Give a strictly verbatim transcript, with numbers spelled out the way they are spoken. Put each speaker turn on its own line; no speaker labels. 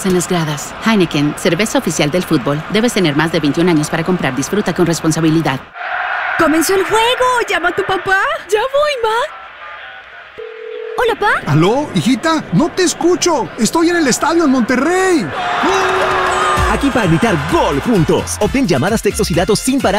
en las gradas. Heineken, cerveza oficial del fútbol. Debes tener más de veintiún años para comprar. Disfruta con responsabilidad.
¡Comenzó el juego! ¡Llama a tu papá!
¡Ya voy, ma!
¿Hola, pa?
¿Aló, hijita? No te escucho. Estoy en el estadio en Monterrey.
Aquí para gritar gol juntos. Obtén llamadas, textos y datos sin parar